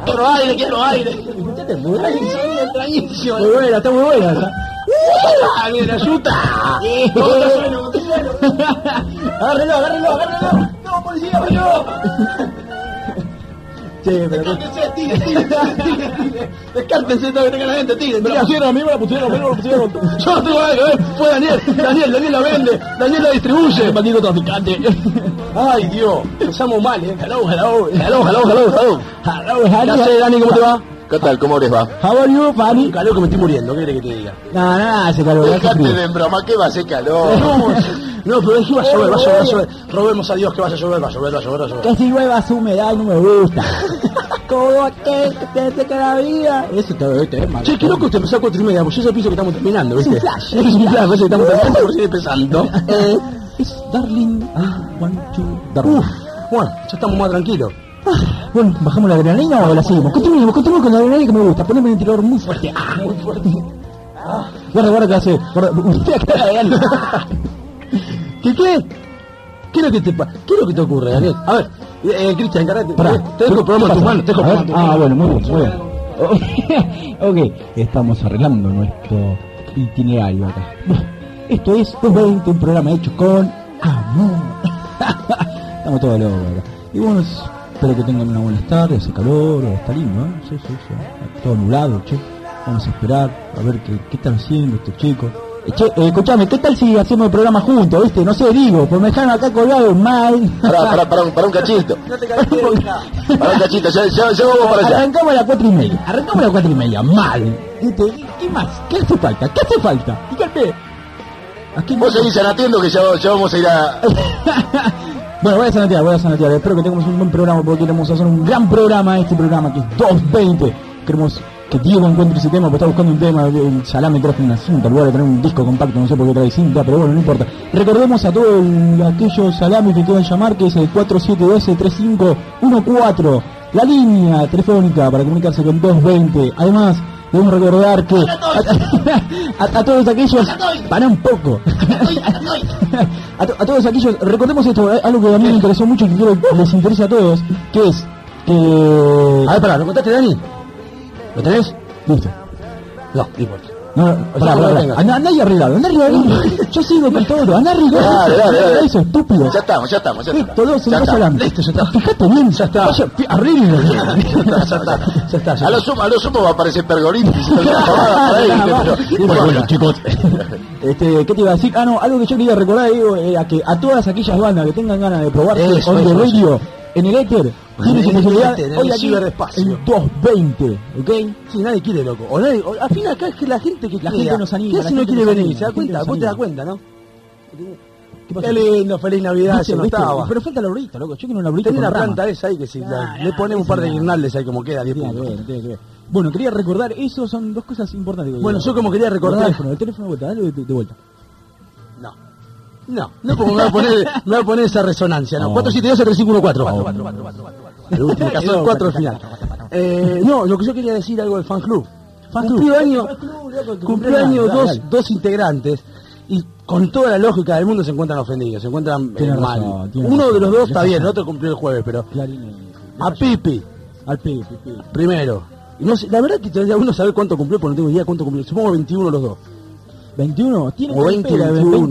Quiero aire. Escuchate, muy buena. Extrañísimo. Muy buena, está muy buena esa. ¡Viene ayuda! Agárrelo. ¡No, policía, no! Che, pero Descártense todo que tenga la gente, tíren. me la pusieron, a mí me la pusieron. Yo no tengo nada que ver, fue Daniel la vende, Daniel la distribuye. Maldito traficante. Ay, Dios, empezamos mal, Hello. Ya sé, Dani, ¿cómo te va? ¿Qué tal? ¿Cómo les va? How are you, Fanny? Calor que me estoy muriendo, ¿qué querés que te diga? No, hace calor. Dejate de broma, ¿qué va a hacer calor? No, pero es que va a llover. Robemos a Dios que vaya a llover, va a llover. Que si llueva su humedad no me gusta. Como aquel que te seca la vida. Eso te es malo. Che, qué loco, usted empezó a 4:30, pues yo ya pienso que estamos terminando, ¿viste? Es un flash. Es un flash, parece que estamos terminando por seguir empezando. Es Darling. One, two, Darling. Bueno, ya estamos más tranquilos. Bueno, ¿bajamos la adrenalina o la seguimos? Continuemos con la adrenalina que me gusta. Poneme el ventilador muy fuerte. Muy fuerte. Guarda que hace. Usted acá de ¿Qué? ¿Qué es lo que te ocurre, Daniel? A ver, Cristian, encarate. Te dejo el programa en tus manos, Bueno, muy bien. Ok, estamos arreglando nuestro itinerario acá. Bueno, esto es 220, un programa hecho con amor. Estamos todos locos acá. Y bueno, espero que tengan una buena tarde, hace calor, está lindo, ¿eh? Sí. Todo nublado, che. Vamos a esperar a ver qué están haciendo estos chicos. Che, escuchame, ¿qué tal si hacemos el programa juntos, viste? No sé, digo, pues me dejaron acá colgado mal. Para un cachito. No te caes Para un cachito, ya vamos para allá. Arrancamos a las 4:30, mal. ¿Viste? ¿Qué más? ¿Qué hace falta? Dígame. Vos seguís sanatiendo que ya vamos a ir a... Bueno, voy a sanatear. Espero que tengamos un buen programa porque queremos hacer un gran programa, este programa que es 220. Queremos que Diego encuentre ese tema, porque está buscando un tema. El Salame trajo una cinta, en lugar de tener un disco compacto, no sé por qué trae cinta, pero bueno, no importa. Recordemos a todos aquellos salames que quieran llamar, que es el 4712-3514, la línea telefónica para comunicarse con 220. Además, debemos recordar que a todos aquellos... Para un poco. A todos aquellos... Recordemos esto, algo que a mí me interesó mucho y que quiero que les interese a todos, que es que... A ver, pará, ¿lo contaste, Dani? ¿Lo tenés? Listo. No importa. Pará. Andá ahí arreglado. Yo sigo con todo. Andá arreglado. Dale. Eso, estúpido. Ya estamos. Todos son dos alambre. Listo, ya está. Fíjate bien. Ya está. Arreglo. Ya está. A lo sumo va a aparecer Pergolini. Bueno, chicos. ¿Qué te iba a decir? No, algo que yo quería recordar, digo, era que a todas aquellas bandas que tengan ganas de probarse on the radio, en el éter, tiene su posibilidad hoy aquí en 220, ¿ok? Sí, nadie quiere, loco. Al fin acá es que la gente que gente nos anima. ¿Qué hace no quiere venir? ¿Se da cuenta? Vos te das cuenta, ¿no? ¿Qué pasa? Qué lindo, feliz Navidad, eso no estaba. Pero falta la horita, loco. Yo quiero una horita. Tenés con una rama. planta esa ahí que si le ponemos un par de guirnaldes ahí como queda, 10 puntos. Tiene que ver. Bueno, quería recordar, eso son dos cosas importantes. Bueno, yo como quería recordar... El teléfono de vuelta, dale de vuelta. No, como me va a poner esa resonancia, no. 4712-3514. El último caso del 4 al final. No, lo que yo quería decir algo del fan club. Cumplió año dos integrantes y con toda la lógica del mundo se encuentran ofendidos, se encuentran mal. Uno de los dos está bien, el otro cumplió el jueves, pero a Pipi, primero. Y no sé, la verdad que todavía uno sabe cuánto cumplió, porque no tengo idea cuánto cumplió. Supongo 21 los dos. 21, tiene o 20, 21.